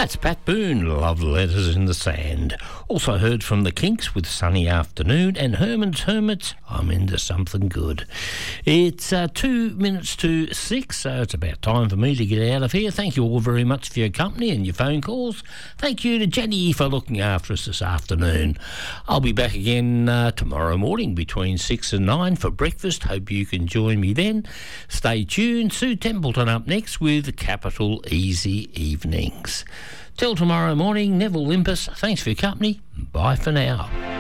That's Pat Boone, Love Letters in the Sand. Also heard from the Kinks with Sunny Afternoon, and Herman's Hermits, I'm Into Something Good. It's 2 minutes to 6, so it's about time for me to get out of here. Thank you all very much for your company and your phone calls. Thank you to Jenny for looking after us this afternoon. I'll be back again tomorrow morning between 6 and 9 for breakfast. Hope you can join me then. Stay tuned. Sue Templeton up next with Capital Easy Evenings. Till tomorrow morning, Neville Limpus, thanks for your company. Bye for now.